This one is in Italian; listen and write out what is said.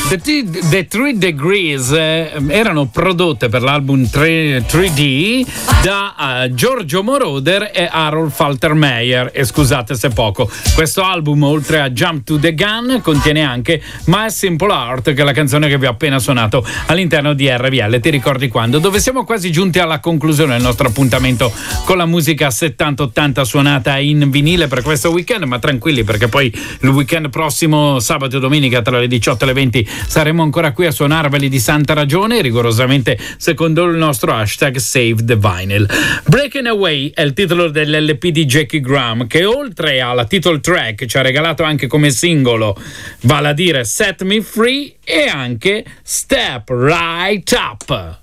The Three Degrees erano prodotte per l'album 3D da Giorgio Moroder e Harold Faltermeyer, e scusate se poco. Questo album, oltre a Jump to the Gun, contiene anche My Simple Heart, che è la canzone che vi ho appena suonato all'interno di RVL. Ti ricordi quando? Dove siamo quasi giunti alla conclusione del nostro appuntamento con la musica 70-80 suonata in vinile per questo weekend, ma tranquilli, perché poi il weekend prossimo, sabato e domenica, tra le 18 e le 20, saremo ancora qui a suonarveli di santa ragione, rigorosamente secondo il nostro hashtag Save the Vinyl. Breaking Away è il titolo dell'LP di Jackie Graham, che oltre alla title track ci ha regalato anche come singolo, vale a dire Set Me Free, e anche Step Right Up.